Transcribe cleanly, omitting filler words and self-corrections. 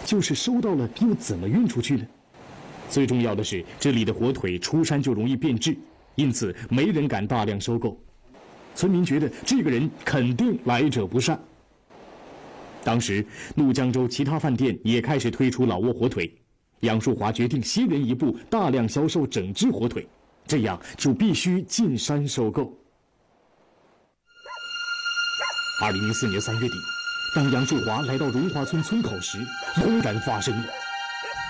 就是收到了又怎么运出去呢？最重要的是，这里的火腿出山就容易变质，因此没人敢大量收购。村民觉得这个人肯定来者不善。当时，怒江州其他饭店也开始推出老挝火腿，杨树华决定先人一步，大量销售整只火腿，这样就必须进山收购。2014年3月底，当杨树华来到荣华村村口时，突然发生了。